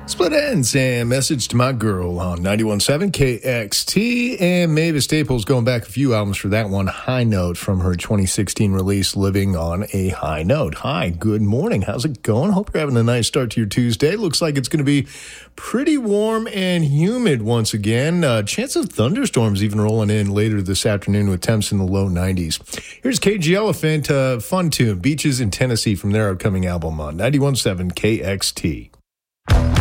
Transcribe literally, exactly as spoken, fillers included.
Split Ends and Message to My Girl on ninety-one point seven K X T. And Mavis Staples going back a few albums for that one. High Note from her twenty sixteen release, Living on a High Note. Hi, good morning. How's it going? Hope you're having a nice start to your Tuesday. Looks like it's going to be pretty warm and humid once again. Uh, chance of thunderstorms even rolling in later this afternoon with temps in the low nineties. Here's Cage the Elephant, uh, fun tune, Beaches in Tennessee from their upcoming album on ninety-one point seven K X T.